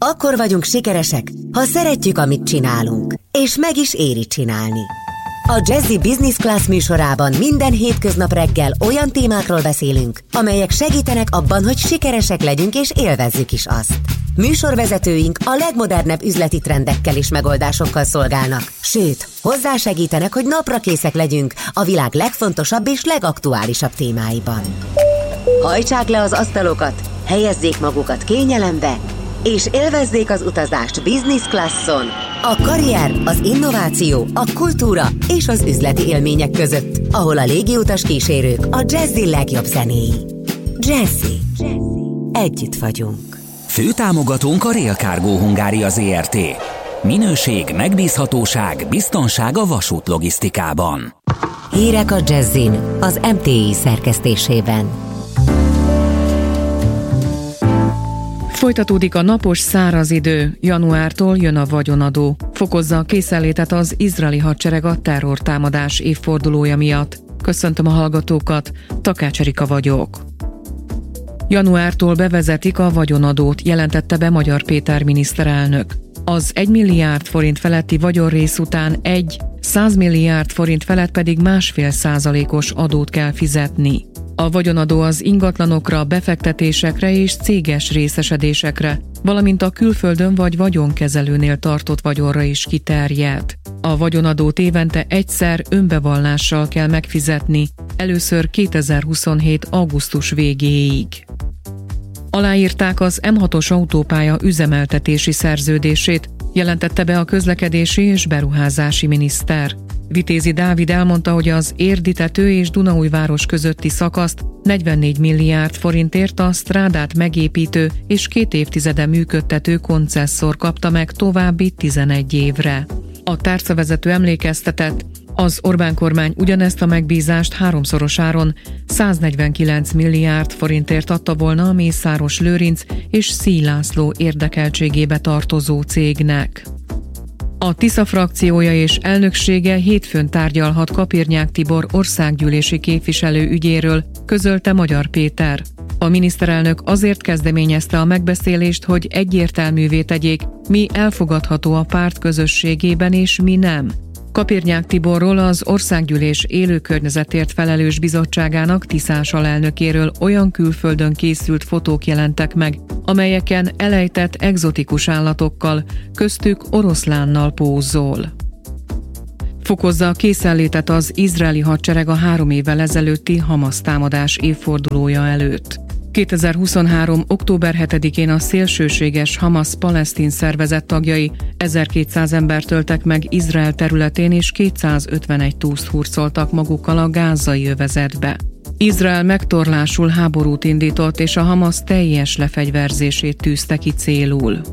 Akkor vagyunk sikeresek, ha szeretjük, amit csinálunk, és meg is éri csinálni. A Jazzy Business Class műsorában minden hétköznap reggel olyan témákról beszélünk, amelyek segítenek abban, hogy sikeresek legyünk és élvezzük is azt. Műsorvezetőink a legmodernebb üzleti trendekkel és megoldásokkal szolgálnak, sőt, hozzásegítenek, hogy naprakészek legyünk a világ legfontosabb és legaktuálisabb témáiban. Hajtsák le az asztalokat, helyezzék magukat kényelembe, és élvezzék az utazást Business Classon, a karrier, az innováció, a kultúra és az üzleti élmények között, ahol a légiutas kísérők a Jazzy legjobb zenéi. Jazzy. Együtt vagyunk. Főtámogatónk a Rail Cargo Hungária Zrt. Minőség, megbízhatóság, biztonság a vasútlogisztikában. Hírek a Jazzyn, az MTI szerkesztésében. Folytatódik a napos, száraz idő. Januártól jön a vagyonadó. Fokozza a készenlétet az izraeli hadsereg a terrortámadás évfordulója miatt. Köszöntöm a hallgatókat, Takács Erika vagyok. Januártól bevezetik a vagyonadót, jelentette be Magyar Péter miniszterelnök. Az 1 milliárd forint feletti vagyonrész után 100 milliárd forint felett pedig 1,5%-os adót kell fizetni. A vagyonadó az ingatlanokra, befektetésekre és céges részesedésekre, valamint a külföldön vagy vagyonkezelőnél tartott vagyonra is kiterjed. A vagyonadót évente egyszer önbevallással kell megfizetni, először 2027. augusztus végéig. Aláírták az M6-os autópálya üzemeltetési szerződését, jelentette be a közlekedési és beruházási miniszter. Vitézi Dávid elmondta, hogy az Érdi-tető és Dunaújváros közötti szakaszt 44 milliárd forintért a strádát megépítő és 2 évtizede működtető koncesszor kapta meg további 11 évre. A tárcavezető emlékeztetett, az Orbán kormány ugyanezt a megbízást 3-szorosáron 149 milliárd forintért adta volna a Mészáros Lőrinc és Szíj László érdekeltségébe tartozó cégnek. A Tisza frakciója és elnöksége hétfőn tárgyalhat Kapirnyák Tibor országgyűlési képviselő ügyéről, közölte Magyar Péter. A miniszterelnök azért kezdeményezte a megbeszélést, hogy egyértelművé tegyék, mi elfogadható a párt közösségében és mi nem. Kapirnyák Tiborról, az Országgyűlés élőkörnyezetért felelős bizottságának tiszás alelnökéről olyan külföldön készült fotók jelentek meg, amelyeken elejtett egzotikus állatokkal, köztük oroszlánnal pózol. Fokozza a készenlétet az izraeli hadsereg a 3 évvel ezelőtti Hamasz támadás évfordulója előtt. 2023. október 7-én a szélsőséges Hamasz palesztin szervezet tagjai 1200 embert öltek meg Izrael területén és 251 túszt hurcoltak magukkal a gázai övezetbe. Izrael megtorlásul háborút indított és a Hamasz teljes lefegyverzését tűzte ki célul.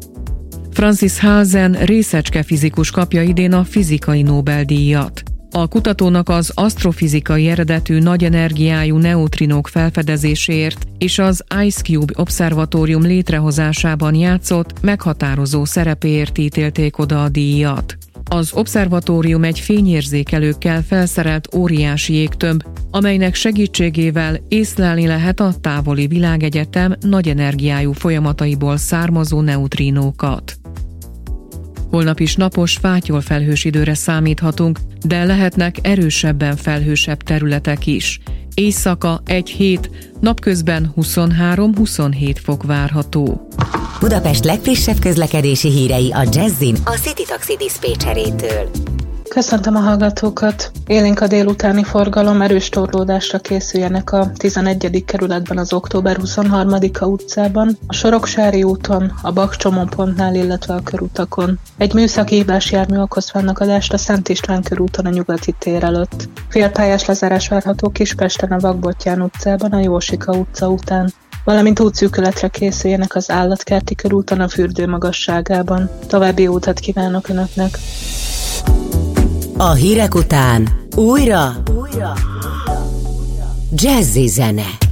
Francis Halzen részecske fizikus kapja idén a fizikai Nobel-díjat. A kutatónak az asztrofizikai eredetű nagy energiájú neutrinók felfedezéséért és az Ice Cube obszervatórium létrehozásában játszott meghatározó szerepéért ítélték oda a díjat. Az obszervatórium egy fényérzékelőkkel felszerelt óriási jégtömb, amelynek segítségével észlelni lehet a távoli világegyetem nagy energiájú folyamataiból származó neutrinókat. Holnap is napos, fátyolfelhős időre számíthatunk, de lehetnek erősebben felhősebb területek is. Éjszaka 1-7, napközben 23-27 fok várható. Budapest legfrissebb közlekedési hírei a Jazzyn a City Taxi diszpécserétől. Köszöntöm a hallgatókat! Élénk a délutáni forgalom, erős torlódásra készüljenek a 11. kerületben az Október 23-a utcában, a Soroksári úton, a Bakcsomópontnál, illetve a körutakon. Egy műszaki hibás jármű okoz fennakadást a Szent István körúton a Nyugati tér előtt. Félpályás lezárás várható Kispesten a Vakbottyán utcában, a Jósika utca után, valamint útszűkületre készüljenek az Állatkerti körúton a Fürdő magasságában. További jó utat kívánok Önöknek! A hírek után újra Jazzy zene.